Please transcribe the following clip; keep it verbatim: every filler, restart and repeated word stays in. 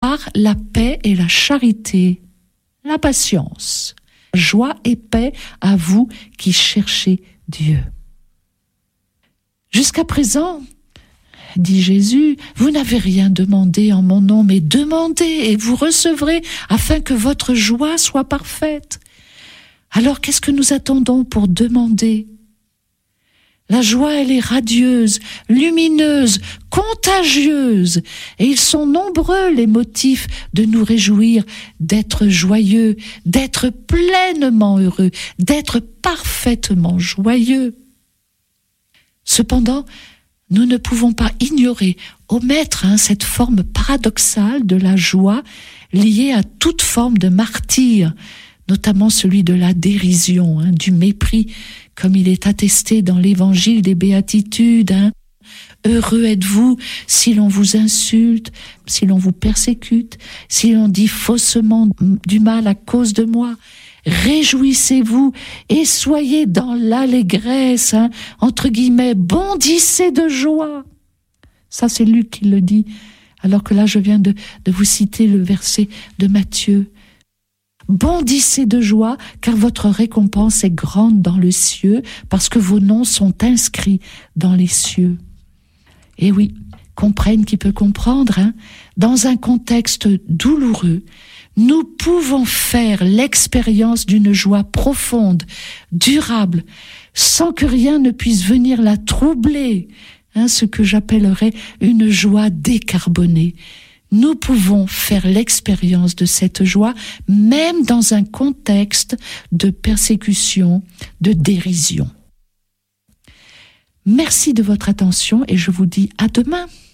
par la paix et la charité, la patience. Joie et paix à vous qui cherchez Dieu. Jusqu'à présent, dit Jésus, vous n'avez rien demandé en mon nom, mais demandez et vous recevrez afin que votre joie soit parfaite. Alors qu'est-ce que nous attendons pour demander ? La joie, elle est radieuse, lumineuse, contagieuse, et ils sont nombreux les motifs de nous réjouir, d'être joyeux, d'être pleinement heureux, d'être parfaitement joyeux. Cependant, nous ne pouvons pas ignorer, omettre hein, cette forme paradoxale de la joie liée à toute forme de martyre, notamment celui de la dérision, hein, du mépris, comme il est attesté dans l'évangile des béatitudes. Hein. Heureux êtes-vous si l'on vous insulte, si l'on vous persécute, si l'on dit faussement du mal à cause de moi. Réjouissez-vous et soyez dans l'allégresse, hein, entre guillemets, bondissez de joie. Ça, c'est Luc qui le dit, alors que là, je viens de, de vous citer le verset de Matthieu. Bondissez de joie, car votre récompense est grande dans le ciel, parce que vos noms sont inscrits dans les cieux. Et oui, comprenne qui peut comprendre, hein, dans un contexte douloureux, nous pouvons faire l'expérience d'une joie profonde, durable, sans que rien ne puisse venir la troubler, hein, ce que j'appellerais une joie décarbonée. Nous pouvons faire l'expérience de cette joie, même dans un contexte de persécution, de dérision. Merci de votre attention et je vous dis à demain.